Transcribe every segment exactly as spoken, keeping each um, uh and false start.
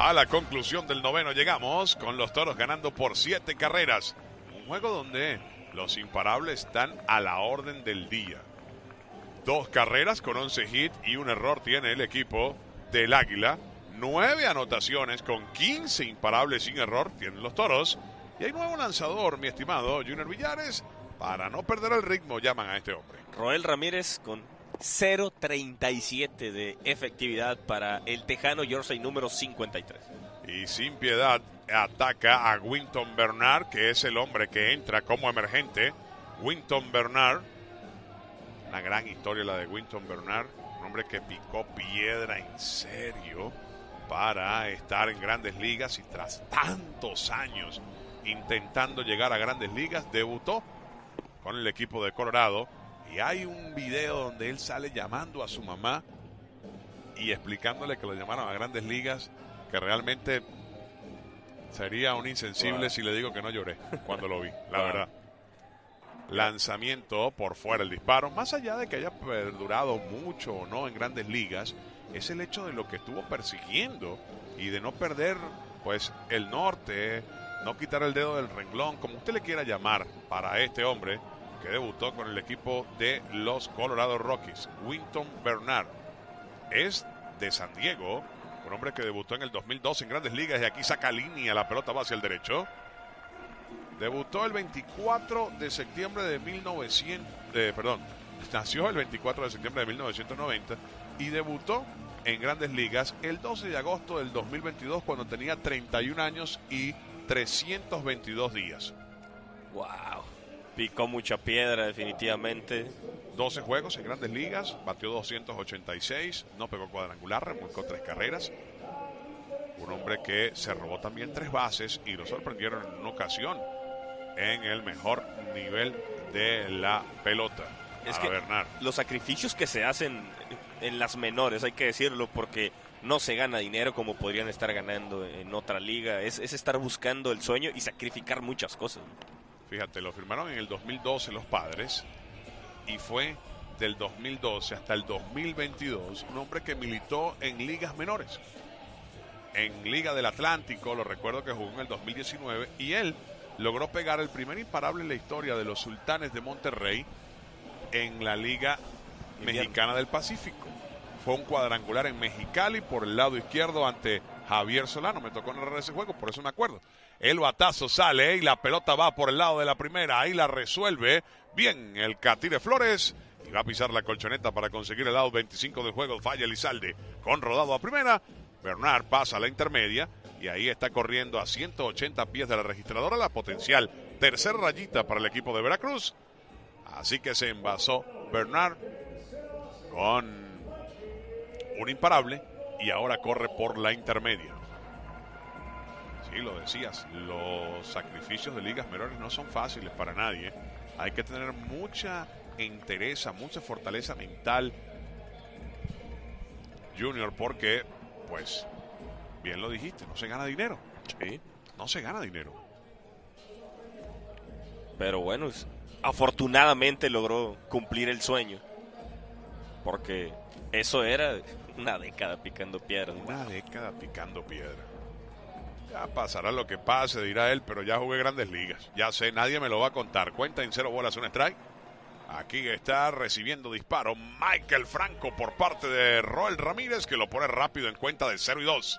A la conclusión del noveno llegamos con los Toros ganando por siete carreras. Un juego donde los imparables están a la orden del día. Dos carreras con once hits y un error tiene el equipo del Águila. Nueve anotaciones con quince imparables sin error tienen los Toros. Y hay nuevo lanzador, mi estimado Junior Villares. Para no perder el ritmo, llaman a este hombre. Roel Ramírez con cero treinta y siete de efectividad para el tejano jersey número cincuenta y tres. Y sin piedad ataca a Winton Bernard, que es el hombre que entra como emergente. Winton Bernard, una gran historia la de Winton Bernard, un hombre que picó piedra en serio para estar en Grandes Ligas y tras tantos años intentando llegar a Grandes Ligas, debutó con el equipo de Colorado. Y hay un video donde él sale llamando a su mamá y explicándole que lo llamaron a Grandes Ligas, que realmente sería un insensible wow. si le digo que no lloré cuando lo vi, la wow. verdad. Lanzamiento por fuera el disparo, más allá de que haya perdurado mucho o no en Grandes Ligas, es el hecho de lo que estuvo persiguiendo y de no perder pues el norte, no quitar el dedo del renglón, como usted le quiera llamar, para este hombre que debutó con el equipo de los Colorado Rockies. Winton Bernard es de San Diego, un hombre que debutó en el dos mil dos en Grandes Ligas y aquí saca línea, la pelota va hacia el derecho. Debutó el veinticuatro de septiembre de mil novecientos, eh, perdón, nació el veinticuatro de septiembre de mil novecientos noventa y debutó en Grandes Ligas el doce de agosto del dos mil veintidós cuando tenía treinta y un años y trescientos veintidós días. Wow. Picó mucha piedra, definitivamente. doce juegos en Grandes Ligas, batió doscientos ochenta y seis, no pegó cuadrangular, remolcó tres carreras. Un hombre que se robó también tres bases y lo sorprendieron en una ocasión en el mejor nivel de la pelota. Es a que Bernard. Los sacrificios que se hacen en las menores, hay que decirlo, porque no se gana dinero como podrían estar ganando en otra liga. Es, es estar buscando el sueño y sacrificar muchas cosas. Fíjate, lo firmaron en el dos mil doce los Padres y fue del dos mil doce hasta el dos mil veintidós un hombre que militó en ligas menores. En Liga del Atlántico, lo recuerdo que jugó en el dos mil diecinueve y él logró pegar el primer imparable en la historia de los Sultanes de Monterrey en la Liga Mexicana del Pacífico. Fue un cuadrangular en Mexicali por el lado izquierdo ante Javier Solano. Me tocó narrar ese juego, por eso me acuerdo. El batazo sale y la pelota va por el lado de la primera. Ahí la resuelve bien el Catire Flores. Y va a pisar la colchoneta para conseguir el lado veinticinco del juego. Falla Elizalde con rodado a primera. Bernard pasa a la intermedia. Y ahí está corriendo a ciento ochenta pies de la registradora. La potencial tercera rayita para el equipo de Veracruz. Así que se envasó Bernard con un imparable. Y ahora corre por la intermedia. Sí, lo decías, los sacrificios de ligas menores no son fáciles para nadie. Hay que tener mucha entereza, mucha fortaleza mental, Junior, porque, pues, bien lo dijiste, no se gana dinero. Sí. No se gana dinero. Pero bueno, afortunadamente logró cumplir el sueño. Porque eso era una década picando piedra. Una década picando piedra. Ya pasará lo que pase, dirá él, pero ya jugué Grandes Ligas. Ya sé, nadie me lo va a contar. Cuenta en cero bolas, un strike. Aquí está recibiendo disparo Michael Franco por parte de Roel Ramírez, que lo pone rápido en cuenta de cero y dos.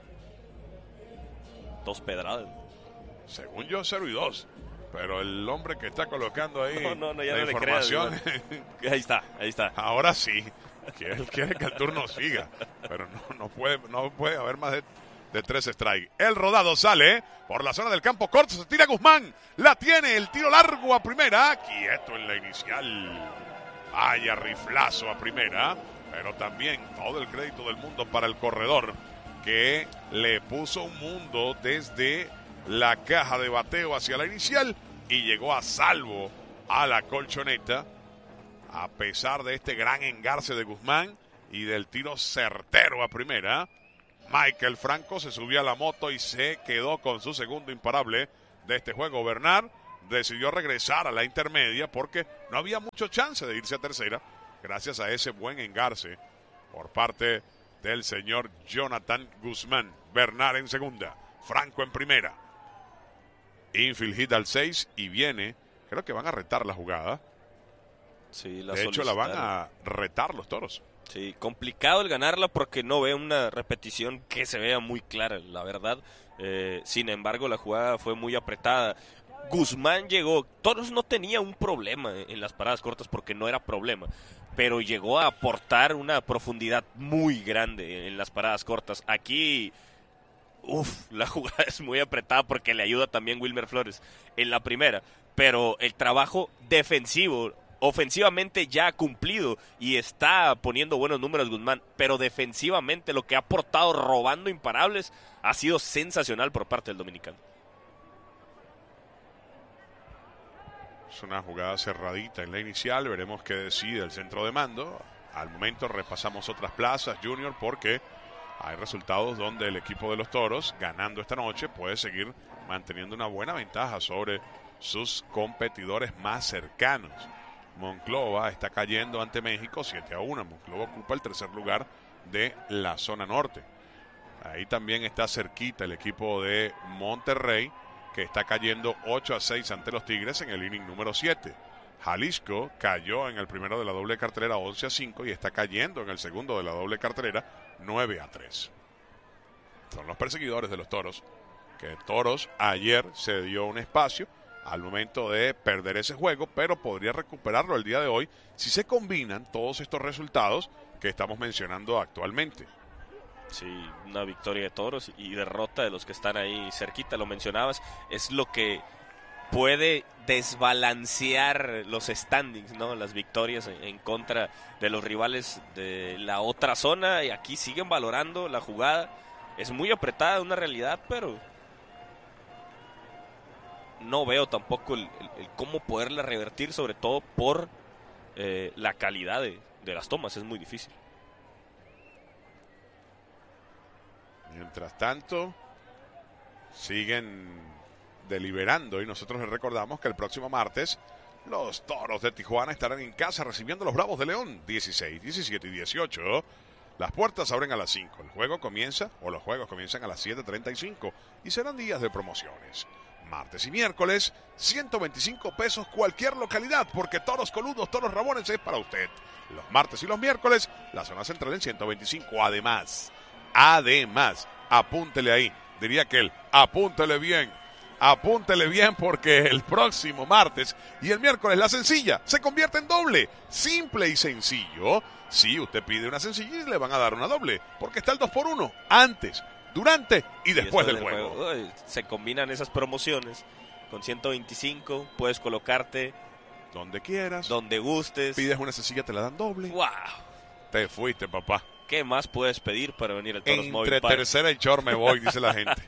Dos pedradas. Según yo, cero y dos. Pero el hombre que está colocando ahí no, no, no, ya la no información. Le creas, no. Ahí está, ahí está. Ahora sí. Él quiere que el turno siga. Pero no, no, puede, no puede haber más de, de tres strikes. El rodado sale por la zona del campo corto. Se tira Guzmán. La tiene. El tiro largo a primera. Quieto en la inicial. Vaya riflazo a primera. Pero también todo el crédito del mundo para el corredor, que le puso un mundo desde la caja de bateo hacia la inicial y llegó a salvo a la colchoneta a pesar de este gran engarce de Guzmán y del tiro certero a primera. Michael Franco se subió a la moto y se quedó con su segundo imparable de este juego. Bernard decidió regresar a la intermedia porque no había mucho chance de irse a tercera gracias a ese buen engarce por parte del señor Jonathan Guzmán. Bernard en segunda, Franco en primera. Infield hit al seis y viene, creo que van a retar la jugada. Sí, la de hecho la van a retar los Toros. Sí, complicado el ganarla porque no veo una repetición que se vea muy clara, la verdad. Eh, sin embargo, la jugada fue muy apretada. Guzmán llegó, Toros no tenía un problema en las paradas cortas porque no era problema, pero llegó a aportar una profundidad muy grande en las paradas cortas. Aquí, uff, la jugada es muy apretada porque le ayuda también Wilmer Flores en la primera, pero el trabajo defensivo, ofensivamente ya ha cumplido y está poniendo buenos números Guzmán, pero defensivamente lo que ha aportado robando imparables ha sido sensacional por parte del dominicano. Es una jugada cerradita en la inicial, veremos qué decide el centro de mando. Al momento repasamos otras plazas, Junior, porque hay resultados donde el equipo de los Toros, ganando esta noche, puede seguir manteniendo una buena ventaja sobre sus competidores más cercanos. Monclova está cayendo ante México siete a uno. Monclova ocupa el tercer lugar de la zona norte. Ahí también está cerquita el equipo de Monterrey, que está cayendo ocho a seis ante los Tigres en el inning número siete. Jalisco cayó en el primero de la doble cartelera once a cinco y está cayendo en el segundo de la doble cartelera nueve a tres. Son los perseguidores de los Toros, que Toros ayer se dio un espacio al momento de perder ese juego, pero podría recuperarlo el día de hoy si se combinan todos estos resultados que estamos mencionando actualmente. Sí, una victoria de Toros y derrota de los que están ahí cerquita, lo mencionabas, es lo que puede desbalancear los standings, ¿no? Las victorias en, en contra de los rivales de la otra zona, y aquí siguen valorando la jugada. Es muy apretada, una realidad, pero no veo tampoco el, el, el cómo poderla revertir, sobre todo por eh, la calidad de, de las tomas, es muy difícil. Mientras tanto, siguen deliberando y nosotros les recordamos que el próximo martes los Toros de Tijuana estarán en casa recibiendo a los Bravos de León, dieciséis, diecisiete y dieciocho. Las puertas abren a las cinco. El juego comienza, o los juegos comienzan a las siete treinta y cinco y serán días de promociones. Martes y miércoles, ciento veinticinco pesos cualquier localidad, porque Toros Coludos, Toros Rabones es para usted. Los martes y los miércoles, la zona central en ciento veinticinco. Además, además, apúntele ahí, diría que él, apúntele bien, apúntele bien, porque el próximo martes y el miércoles la sencilla se convierte en doble, simple y sencillo. Si usted pide una sencilla, le van a dar una doble, porque está el dos por uno, antes, durante y después, y después del, del juego. juego. Uy, se combinan esas promociones con ciento veinticinco, puedes colocarte donde quieras, donde gustes. Pides una sencilla, te la dan doble. ¡Wow! Te fuiste, papá. ¿Qué más puedes pedir para venir al Toros Móvil Entre Park? tercera y short me voy, dice la gente.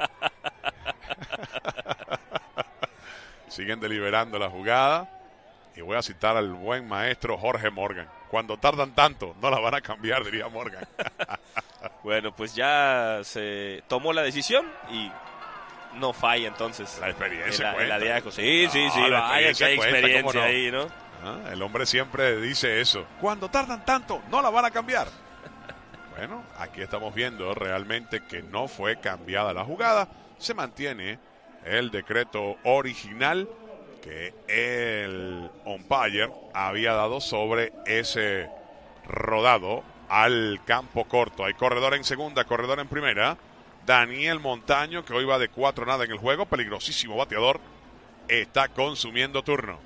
Siguen deliberando la jugada y voy a citar al buen maestro Jorge Morgan. Cuando tardan tanto, no la van a cambiar, diría Morgan. Bueno, pues ya se tomó la decisión y no falla entonces. La experiencia la, cuenta. La sí, sí, sí, no, vaya que hay cuenta, experiencia no. ahí, ¿no? Ah, el hombre siempre dice eso. Cuando tardan tanto, no la van a cambiar. Bueno, aquí estamos viendo realmente que no fue cambiada la jugada. Se mantiene el decreto original que el umpire había dado sobre ese rodado al campo corto. Hay corredor en segunda, corredor en primera. Daniel Montaño, que hoy va de cuatro nada en el juego, peligrosísimo bateador, está consumiendo turno.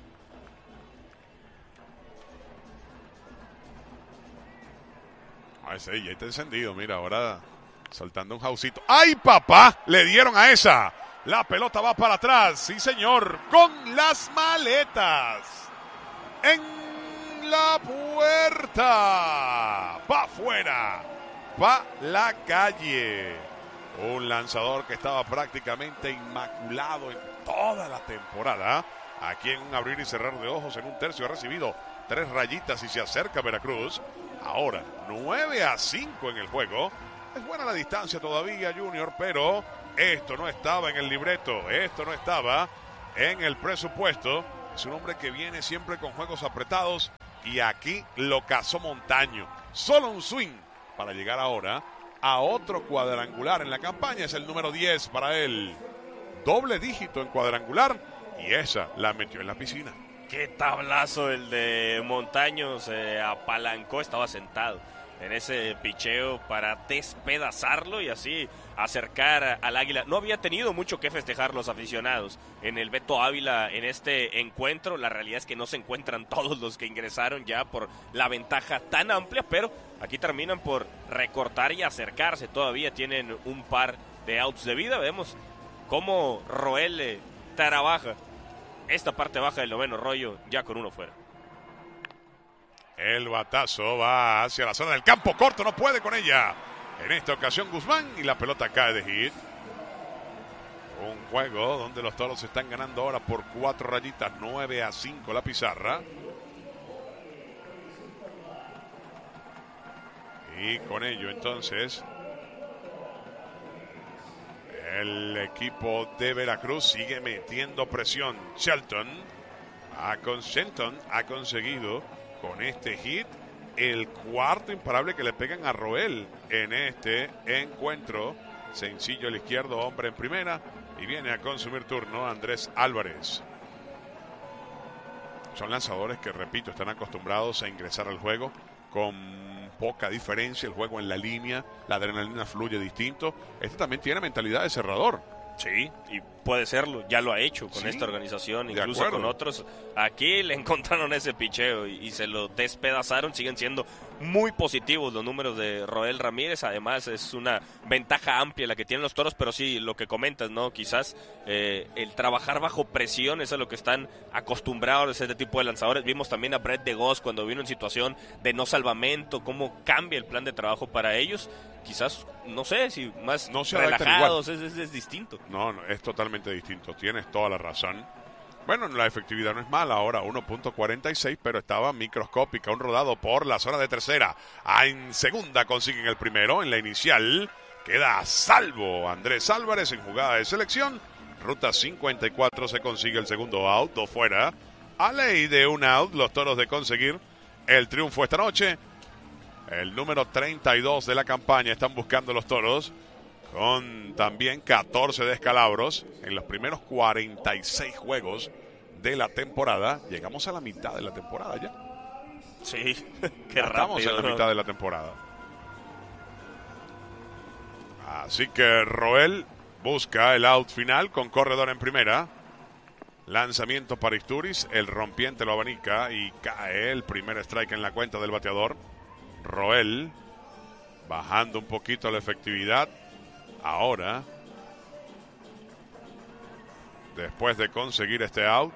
Ah, ese ya está encendido, mira, ahora soltando un jausito. ¡Ay, papá! Le dieron a esa. La pelota va para atrás, sí señor, con las maletas. En la puerta. Va afuera. Va la calle. Un lanzador que estaba prácticamente inmaculado en toda la temporada. Aquí en un abrir y cerrar de ojos en un tercio ha recibido tres rayitas y se acerca a Veracruz. Ahora nueve a cinco en el juego. Es buena la distancia todavía, Junior, pero esto no estaba en el libreto. Esto no estaba en el presupuesto. Es un hombre que viene siempre con juegos apretados y aquí lo cazó Montaño. Solo un swing para llegar ahora a otro cuadrangular en la campaña. Es el número diez para él. Doble dígito en cuadrangular y esa la metió en la piscina. Qué tablazo el de Montaño, se apalancó, estaba sentado en ese picheo para despedazarlo y así acercar al Águila. No había tenido mucho que festejar los aficionados en el Beto Ávila en este encuentro. La realidad es que no se encuentran todos los que ingresaron ya por la ventaja tan amplia, pero aquí terminan por recortar y acercarse. Todavía tienen un par de outs de vida. Vemos cómo Roel eh, trabaja esta parte baja del noveno rollo ya con uno fuera. El batazo va hacia la zona del campo corto, no puede con ella. En esta ocasión Guzmán y la pelota cae de hit. Un juego donde los Toros están ganando ahora por cuatro rayitas, nueve a cinco la pizarra. Y con ello entonces el equipo de Veracruz sigue metiendo presión. Shelton ha, con Shelton ha conseguido con este hit el cuarto imparable que le pegan a Roel en este encuentro. Sencillo el izquierdo, hombre en primera, y viene a consumir turno Andrés Álvarez. Son lanzadores que, repito, están acostumbrados a ingresar al juego con poca diferencia. El juego en la línea, la adrenalina fluye distinto. Este también tiene mentalidad de cerrador. Sí, y puede serlo, ya lo ha hecho con sí, esta organización, incluso con otros. Aquí le encontraron ese picheo y, y se lo despedazaron. Siguen siendo muy positivos los números de Roel Ramírez. Además es una ventaja amplia la que tienen los Toros, pero sí, lo que comentas, ¿no? Quizás eh, el trabajar bajo presión es a lo que están acostumbrados a este tipo de lanzadores. Vimos también a Brett DeGoss cuando vino en situación de no salvamento, cómo cambia el plan de trabajo para ellos. Quizás, no sé, si más no se relajados, es, es, es distinto. No, no, es totalmente distinto, tienes toda la razón. Bueno, la efectividad no es mala, ahora uno punto cuarenta y seis, pero estaba microscópica, un rodado por la zona de tercera. Ah, en segunda consiguen el primero, en la inicial queda a salvo Andrés Álvarez en jugada de selección. Ruta cincuenta y cuatro se consigue el segundo out, dos fuera. A ley de un out, los Toros de conseguir el triunfo esta noche. El número treinta y dos de la campaña están buscando los Toros, con también catorce descalabros en los primeros cuarenta y seis juegos de la temporada. Llegamos a la mitad de la temporada ya. Sí, qué rápido. Estamos en la ¿no? mitad de la temporada. Así que Roel busca el out final con corredor en primera. Lanzamiento para Isturiz, el rompiente lo abanica y cae el primer strike en la cuenta del bateador. Roel bajando un poquito la efectividad. Ahora, después de conseguir este out,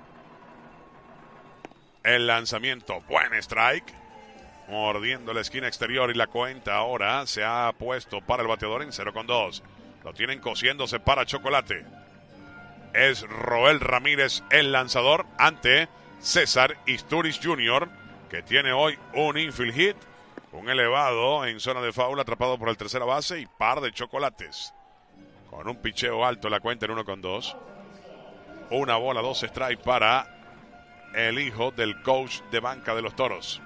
el lanzamiento, buen strike, mordiendo la esquina exterior y la cuenta ahora se ha puesto para el bateador en cero con dos. Lo tienen cosiéndose para Chocolate. Es Roel Ramírez el lanzador ante César Isturiz junior, que tiene hoy un infield hit, un elevado en zona de foul atrapado por el tercera base y par de chocolates. Con un picheo alto la cuenta en uno con dos. Una bola, dos strike para el hijo del coach de banca de los Toros.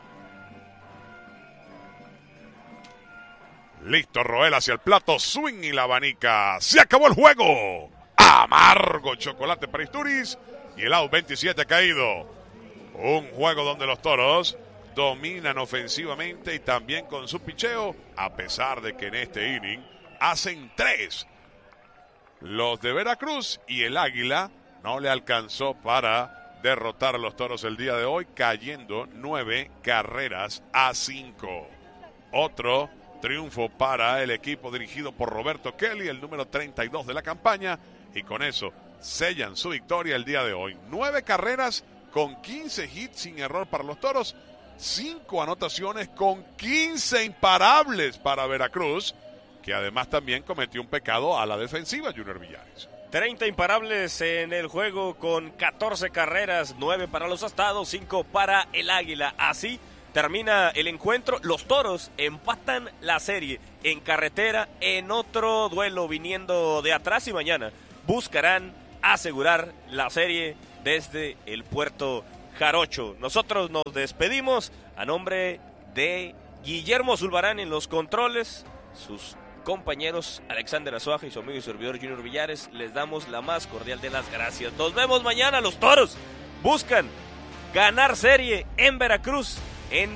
Listo, Roel hacia el plato, swing y la abanica. ¡Se acabó el juego! Amargo chocolate para Isturiz y el out veintisiete ha caído. Un juego donde los Toros dominan ofensivamente y también con su picheo, a pesar de que en este inning hacen tres los de Veracruz y el Águila no le alcanzó para derrotar a los Toros el día de hoy, cayendo nueve carreras a cinco. Otro triunfo para el equipo dirigido por Roberto Kelly, el número treinta y dos de la campaña, y con eso sellan su victoria el día de hoy. Nueve carreras con quince hits sin error para los Toros, cinco anotaciones con quince imparables para Veracruz, que además también cometió un pecado a la defensiva, Junior Villares. treinta imparables en el juego con catorce carreras, nueve para los Astados, cinco para el Águila. Así termina el encuentro. Los Toros empatan la serie en carretera en otro duelo viniendo de atrás y mañana buscarán asegurar la serie desde el Puerto Jarocho. Nosotros nos despedimos a nombre de Guillermo Zulbarán en los controles, sus compañeros Alexander Azuaje y su amigo y servidor Junior Villares, les damos la más cordial de las gracias. Nos vemos mañana. Los Toros buscan ganar serie en Veracruz en